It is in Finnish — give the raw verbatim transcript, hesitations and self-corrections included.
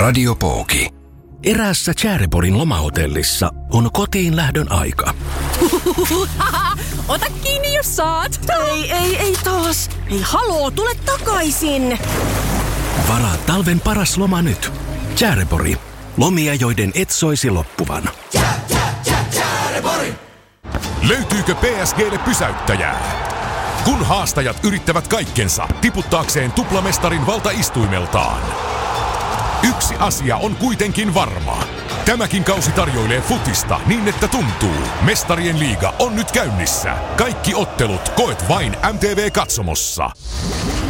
Radiopooki. Eräässä Tjäreporin lomahotellissa on kotiin lähdön aika. Ota kiinni, jos saat. Ei, ei, ei taas. Ei haloo, tule takaisin. Varaa talven paras loma nyt. Tjärepori. Lomia, joiden et soisi loppuvan. Tjä, tjä, tjä, Tjärepori! Löytyykö P S G:lle pysäyttäjää? Kun haastajat yrittävät kaikkensa tiputtaakseen tuplamestarin valtaistuimeltaan. Yksi asia on kuitenkin varma. Tämäkin kausi tarjoilee futista niin, että tuntuu. Mestarien liiga on nyt käynnissä. Kaikki ottelut koet vain M T V-katsomossa.